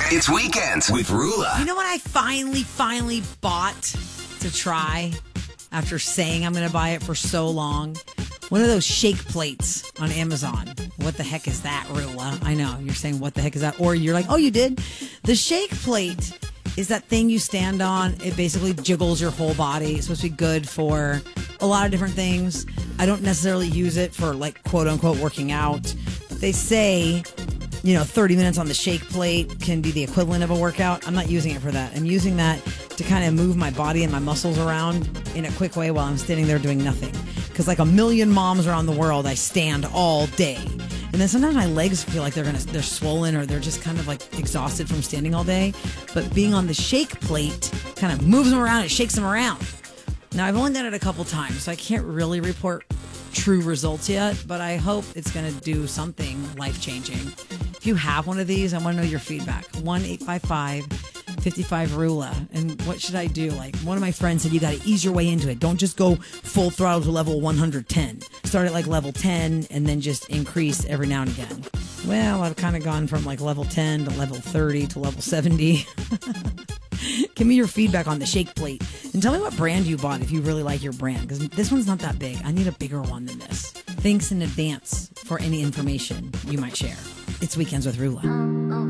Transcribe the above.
It's Weekends with Rula. You know what I finally bought to try after saying I'm going to buy it for so long? One of those shake plates on Amazon. What the heck is that, Rula? I know, you're saying, what the heck is that? Or you're like, oh, you did? The shake plate is that thing you stand on. It basically jiggles your whole body. It's supposed to be good for a lot of different things. I don't necessarily use it for, like, quote-unquote working out. They say, 30 minutes on the shake plate can be the equivalent of a workout. I'm not using it for that. I'm using that to kind of move my body and my muscles around in a quick way while I'm standing there doing nothing. Because like a million moms around the world, I stand all day. And then sometimes my legs feel like they're swollen or they're just kind of like exhausted from standing all day. But being on the shake plate kind of moves them around. It shakes them around. Now, I've only done it a couple times, so I can't really report true results yet, but I hope it's going to do something life-changing. If you have one of these, I want to know your feedback. 1-855-55-RULA. And what should I do? Like, one of my friends said, you got to ease your way into it. Don't just go full throttle to level 110. Start at like level 10 and then just increase every now and again. Well, I've kind of gone from like level 10 to level 30 to level 70. Give me your feedback on the shake plate and tell me what brand you bought if you really like your brand, because this one's not that big. I need a bigger one than this. Thanks in advance for any information you might share. It's Weekends with Rula.